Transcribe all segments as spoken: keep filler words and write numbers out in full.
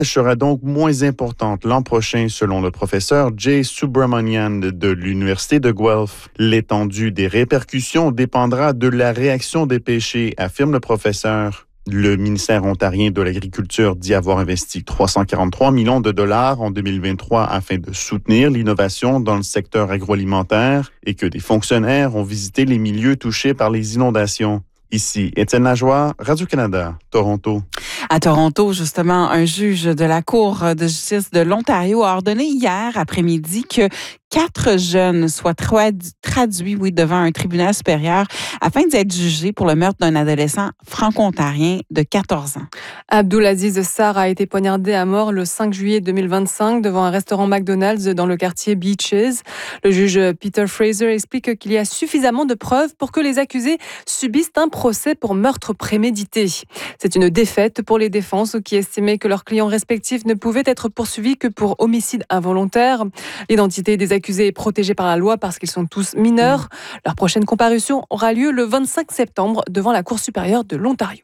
sera donc moins importante l'an prochain, selon le professeur Jay Subramanian de l'Université de Guelph. L'étendue des répercussions dépendra de la réaction des pêchers, affirme le professeur. Le ministère ontarien de l'Agriculture dit avoir investi trois cent quarante-trois millions de dollars en deux mille vingt-trois afin de soutenir l'innovation dans le secteur agroalimentaire et que des fonctionnaires ont visité les milieux touchés par les inondations. Ici, Étienne Lajoie, Radio-Canada, Toronto. À Toronto, justement, un juge de la Cour de justice de l'Ontario a ordonné hier après-midi que quatre jeunes soient tradu- traduits oui, devant un tribunal supérieur afin d'être jugés pour le meurtre d'un adolescent franco-ontarien de quatorze ans. Abdulaziz Sarr a été poignardé à mort le cinq juillet deux mille vingt-cinq devant un restaurant McDonald's dans le quartier Beaches. Le juge Peter Fraser explique qu'il y a suffisamment de preuves pour que les accusés subissent un procès pour meurtre prémédité. C'est une défaite pour les défenses qui estimaient que leurs clients respectifs ne pouvaient être poursuivis que pour homicide involontaire. L'identité des accusés est protégée par la loi parce qu'ils sont tous mineurs. Leur prochaine comparution aura lieu le vingt-cinq septembre devant la Cour supérieure de l'Ontario.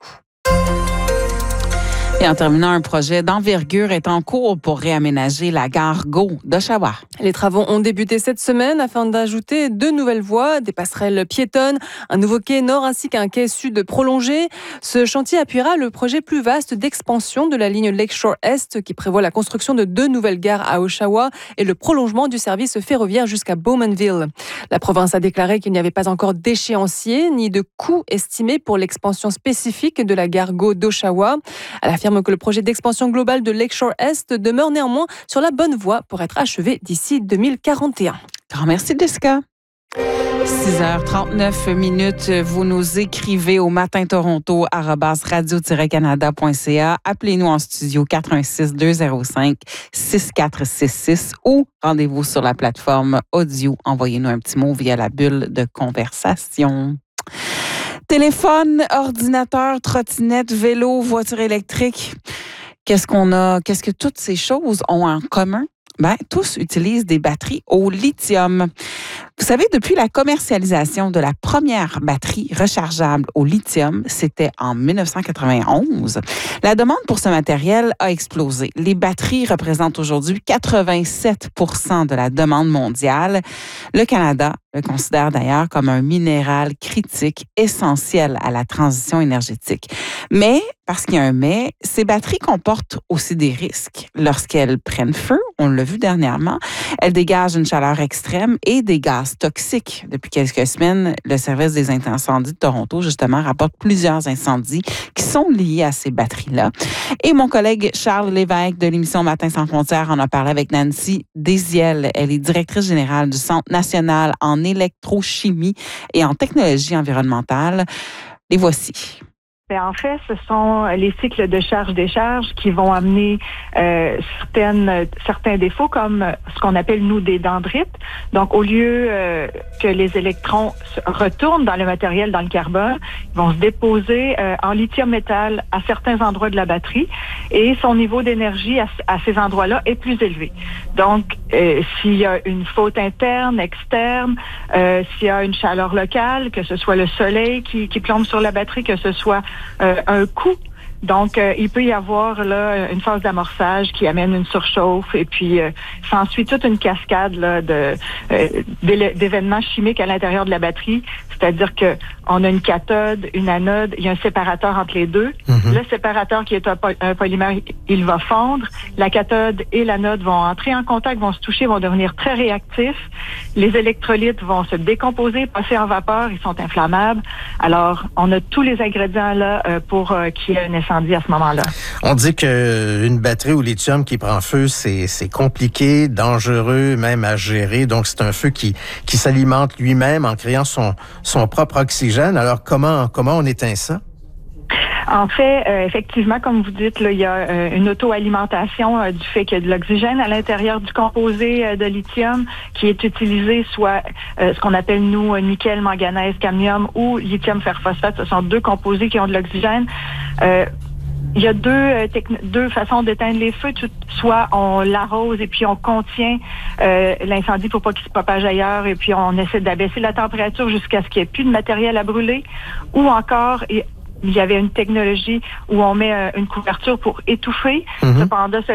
Et en terminant, un projet d'envergure est en cours pour réaménager la gare Go d'Oshawa. Les travaux ont débuté cette semaine afin d'ajouter deux nouvelles voies, des passerelles piétonnes, un nouveau quai nord ainsi qu'un quai sud prolongé. Ce chantier appuiera le projet plus vaste d'expansion de la ligne Lakeshore Est qui prévoit la construction de deux nouvelles gares à Oshawa et le prolongement du service ferroviaire jusqu'à Bowmanville. La province a déclaré qu'il n'y avait pas encore d'échéancier ni de coût estimé pour l'expansion spécifique de la gare Go d'Oshawa. Elle affirme que le projet d'expansion globale de Lakeshore Est demeure néanmoins sur la bonne voie pour être achevé d'ici deux mille quarante et un. Grand merci, Jessica. six heures trente-neuf minutes, vous nous écrivez au matin toronto arobase radio tiret canada point c a. Appelez-nous en studio quatre un six, deux zéro cinq, six quatre six six ou rendez-vous sur la plateforme audio. Envoyez-nous un petit mot via la bulle de conversation. Téléphone, ordinateur, trottinette, vélo, voiture électrique. Qu'est-ce qu'on a, qu'est-ce que toutes ces choses ont en commun? Ben, tous utilisent des batteries au lithium. Vous savez, depuis la commercialisation de la première batterie rechargeable au lithium, c'était en dix-neuf cent quatre-vingt-onze, la demande pour ce matériel a explosé. Les batteries représentent aujourd'hui quatre-vingt-sept pour cent de la demande mondiale. Le Canada le considère d'ailleurs comme un minéral critique essentiel à la transition énergétique. Mais, parce qu'il y a un mais, ces batteries comportent aussi des risques. Lorsqu'elles prennent feu, on l'a vu dernièrement, elles dégagent une chaleur extrême et des gaz toxiques. Depuis quelques semaines, le service des incendies de Toronto, justement, rapporte plusieurs incendies qui sont liés à ces batteries-là. Et mon collègue Charles Lévesque de l'émission Matin sans frontières en a parlé avec Nancy Désiel. Elle est directrice générale du Centre national en électrochimie et en technologie environnementale. Les voici. Bien, en fait, ce sont les cycles de charge-décharge qui vont amener euh, certaines, certains défauts, comme ce qu'on appelle, nous, des dendrites. Donc, au lieu euh, que les électrons retournent dans le matériel, dans le carbone, ils vont se déposer euh, en lithium-métal à certains endroits de la batterie et son niveau d'énergie à, à ces endroits-là est plus élevé. Donc, euh, s'il y a une faute interne, externe, euh, s'il y a une chaleur locale, que ce soit le soleil qui, qui plombe sur la batterie, que ce soit Euh, un coup. Donc, euh, il peut y avoir là une phase d'amorçage qui amène une surchauffe et puis euh, s'ensuit toute une cascade là, de, euh, d'événements chimiques à l'intérieur de la batterie. C'est-à-dire que on a une cathode, une anode, il y a un séparateur entre les deux. Mm-hmm. Le séparateur qui est un, po- un polymère, il va fondre. La cathode et l'anode vont entrer en contact, vont se toucher, vont devenir très réactifs. Les électrolytes vont se décomposer, passer en vapeur, ils sont inflammables. Alors, on a tous les ingrédients là euh, pour euh, qu'il y ait un incendie à ce moment-là. On dit qu'une batterie au lithium qui prend feu, c'est, c'est compliqué, dangereux, même à gérer. Donc, c'est un feu qui, qui s'alimente lui-même en créant son, son propre oxygène. Alors, comment, comment on éteint ça? En fait, euh, effectivement, comme vous dites, là, il y a euh, une auto-alimentation euh, du fait qu'il y a de l'oxygène à l'intérieur du composé euh, de lithium qui est utilisé soit euh, ce qu'on appelle, nous, nickel, manganèse, cadmium ou lithium fer phosphate. Ce sont deux composés qui ont de l'oxygène. Euh, Il y a deux, euh, techn- deux façons d'éteindre les feux. Tout, soit on l'arrose et puis on contient euh, l'incendie pour pas qu'il se propage ailleurs et puis on essaie d'abaisser la température jusqu'à ce qu'il n'y ait plus de matériel à brûler. Ou encore, et, il y avait une technologie où on met euh, une couverture pour étouffer. Mm-hmm. Cependant, ce